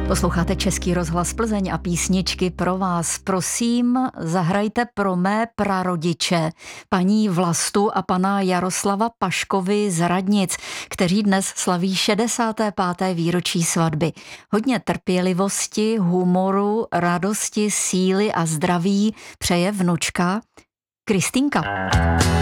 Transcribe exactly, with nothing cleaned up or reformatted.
Posloucháte Český rozhlas Plzeň a písničky pro vás. Prosím, zahrajte pro mé prarodiče, paní Vlastu a pana Jaroslava Paškovi z Radnic, kteří dnes slaví šedesáté páté výročí svatby. Hodně trpělivosti, humoru, radosti, síly a zdraví přeje vnučka Kristýnka.